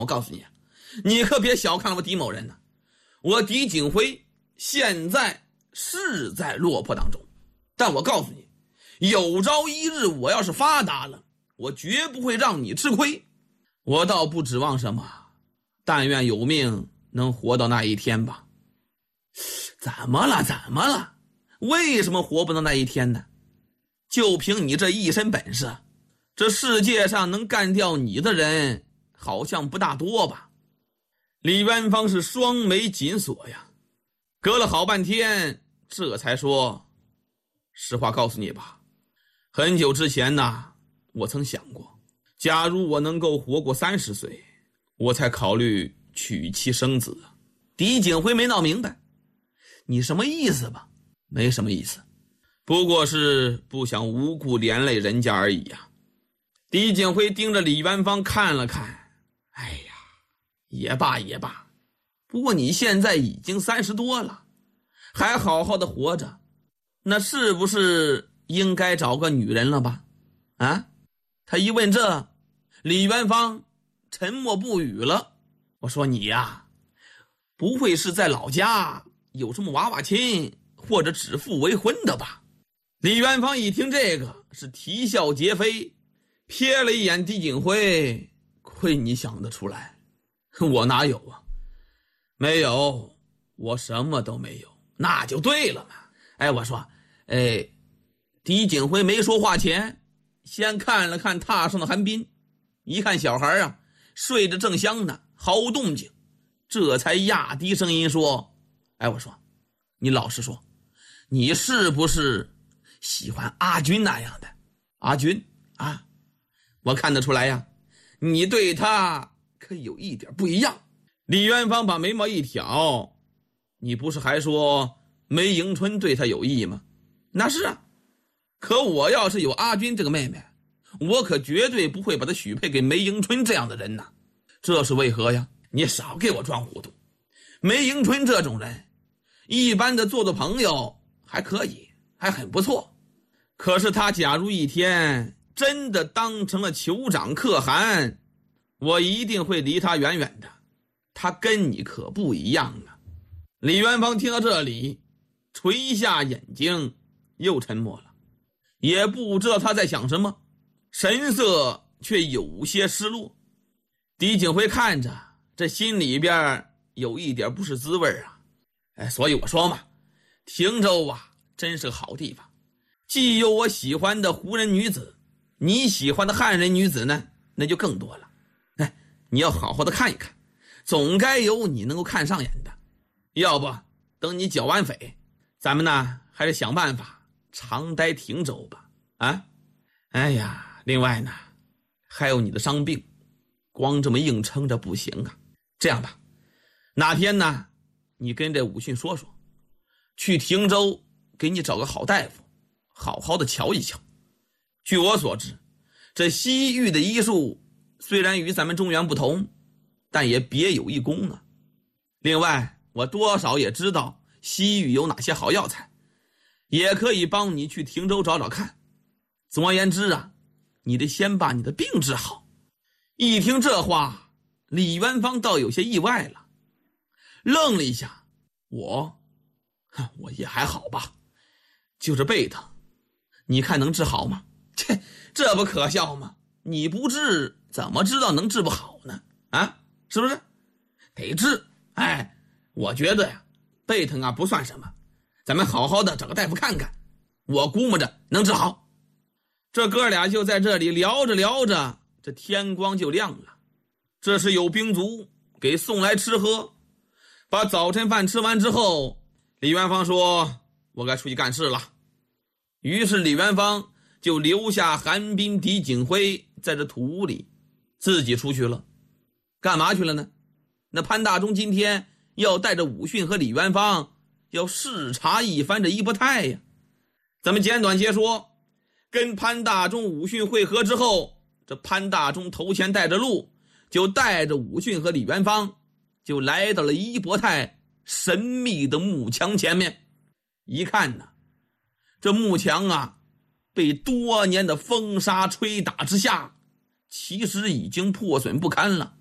我告诉你，你可别小看了我狄某人呢。我狄景辉现在是在落魄当中，但我告诉你，有朝一日我要是发达了，我绝不会让你吃亏。我倒不指望什么，但愿有命能活到那一天吧。怎么了？为什么活不到那一天呢？就凭你这一身本事，这世界上能干掉你的人好像不大多吧？李元芳是双眉紧锁呀，隔了好半天，这才说：实话告诉你吧，很久之前呢，我曾想过，假如我能够活过30岁，我才考虑娶妻生子。狄景辉没闹明白，你什么意思吧？没什么意思，不过是不想无故连累人家而已呀。狄景辉盯着李元芳看了看，哎呀，也罢，不过你现在已经30多了，还好好的活着，那是不是应该找个女人了吧？啊？他一问这，李元芳沉默不语了。我说你呀，不会是在老家有什么娃娃亲或者指腹为婚的吧？李元芳一听这个是啼笑皆非，瞥了一眼狄景辉，亏你想得出来，我哪有啊？没有，我什么都没有，那就对了嘛。我说，狄景辉没说话前，先看了看榻上的韩冰，一看小孩啊睡得正香呢，毫无动静，这才压低声音说：我说，你老实说，你是不是喜欢阿军那样的？阿军啊，我看得出来呀，你对他可有一点不一样。李元芳把眉毛一挑，你不是还说梅迎春对他有意吗？那是啊，可我要是有阿军这个妹妹，我可绝对不会把她许配给梅迎春这样的人呐。这是为何呀？你少给我装糊涂。梅迎春这种人，一般的做朋友还可以，还很不错，可是他假如一天真的当成了酋长可汗，我一定会离他远远的。他跟你可不一样啊。李元芳听到这里，垂下眼睛，又沉默了，也不知道他在想什么，神色却有些失落。狄景辉看着，这心里边有一点不是滋味啊。所以我说嘛，汀州啊，真是个好地方，既有我喜欢的胡人女子，你喜欢的汉人女子呢，那就更多了。你要好好的看一看，总该有你能够看上眼的。要不等你剿完匪，咱们呢还是想办法常待汀州吧。另外呢，还有你的伤病，光这么硬撑着不行啊。这样吧，哪天呢，你跟这武训说说，去汀州给你找个好大夫，好好的瞧一瞧。据我所知，这西域的医术虽然与咱们中原不同，但也别有一功啊。另外，我多少也知道西域有哪些好药材，也可以帮你去汀州找找看。总而言之啊，你得先把你的病治好。一听这话，李元芳倒有些意外了，愣了一下。我也还好吧，就是背疼，你看能治好吗？这不可笑吗？你不治怎么知道能治不好呢？是不是？得治。我觉得呀，背疼啊不算什么，咱们好好的找个大夫看看，我估摸着能治好。这哥俩就在这里聊着聊着，这天光就亮了。这是有兵卒给送来吃喝，把早晨饭吃完之后，李元芳说：我该出去干事了。于是李元芳就留下韩冰、狄景辉在这土屋里，自己出去了。干嘛去了呢？那潘大忠今天要带着武训和李元芳要视察一番这一波泰呀。咱们简短截说，跟潘大忠、武训会合之后，这潘大忠头前带着路，就带着武训和李元芳就来到了一波泰神秘的幕墙前面。一看呢，这幕墙啊，被多年的风沙吹打之下，其实已经破损不堪了。